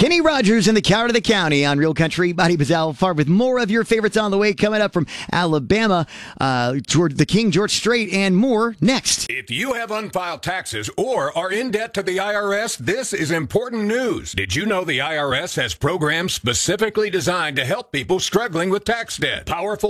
Kenny Rogers in the Coward of the County on Real Country. Bonnie Bazell Farm with more of your favorites on the way coming up from Alabama, the King George Strait, and more next. If you have unfiled taxes or are in debt to the IRS, this is important news. Did you know the IRS has programs specifically designed to help people struggling with tax debt? Powerful